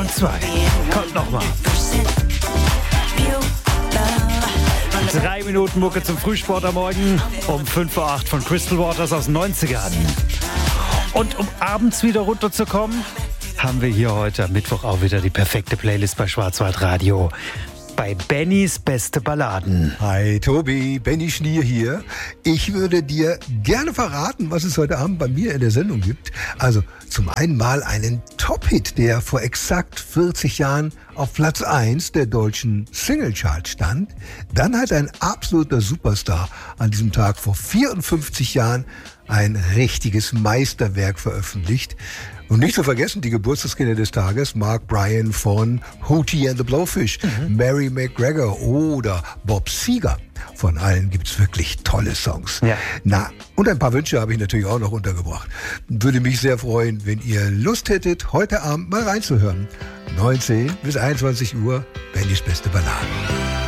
und 2. Kommt nochmal. 3 Minuten Mucke zum Frühsport am Morgen um 5:08 Uhr von Crystal Waters aus den 90ern. Und um abends wieder runterzukommen, haben wir hier heute am Mittwoch auch wieder die perfekte Playlist bei Schwarzwaldradio. Bei Bennys beste Balladen. Hi Tobi, Benny Schnier hier. Ich würde dir gerne verraten, was es heute Abend bei mir in der Sendung gibt. Also zum einen mal einen Top-Hit, der vor exakt 40 Jahren auf Platz 1 der deutschen Singlecharts stand. Dann hat ein absoluter Superstar an diesem Tag vor 54 Jahren ein richtiges Meisterwerk veröffentlicht. Und nicht zu vergessen, die Geburtstagskinder des Tages, Mark Bryan von Hootie and the Blowfish, Mary McGregor oder Bob Seger. Von allen gibt's wirklich tolle Songs. Ja. Na, und ein paar Wünsche habe ich natürlich auch noch untergebracht. Würde mich sehr freuen, wenn ihr Lust hättet, heute Abend mal reinzuhören. 19 bis 21 Uhr, Bennys beste Balladen.